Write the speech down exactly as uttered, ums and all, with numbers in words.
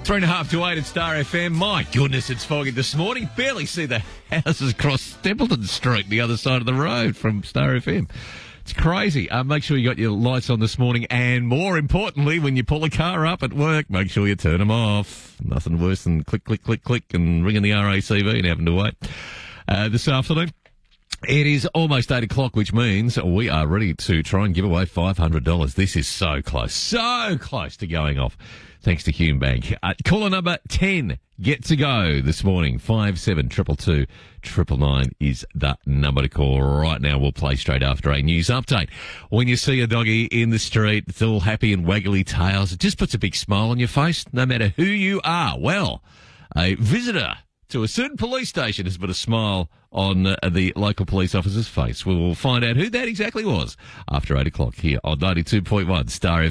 Three and a half to eight at Star F M. My goodness, it's foggy this morning. Barely see the houses across Stapleton Street, the other side of the road from Star F M. It's crazy. Uh, make sure you got your lights on this morning, and more importantly, when you pull a car up at work, make sure you turn them off. Nothing worse than click, click, click, click, and ringing the R A C V and having to wait. Uh, this afternoon, it is almost eight o'clock, which means we are ready to try and give away five hundred dollars. This is so close, so close to going off, thanks to Hume Bank. Uh, caller number ten, get to go this morning. five seven two two two, nine nine nine is the number to call right now. We'll play straight after a news update. When you see a doggy in the street, it's all happy and waggly tails. It just puts a big smile on your face, no matter who you are. Well, a visitor to a certain police station has put a smile on uh, the local police officer's face. We will find out who that exactly was after eight o'clock here on ninety-two point one Star F M.